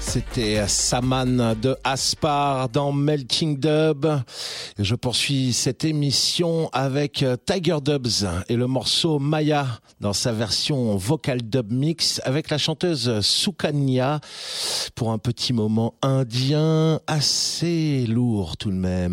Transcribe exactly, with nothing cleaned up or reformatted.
C'était Saman de Aspar dans Melting Dub. Et je poursuis cette émission avec Tiger Dubs et le morceau Maya dans sa version vocal dub mix avec la chanteuse Sukanya pour un petit moment indien assez lourd tout de même.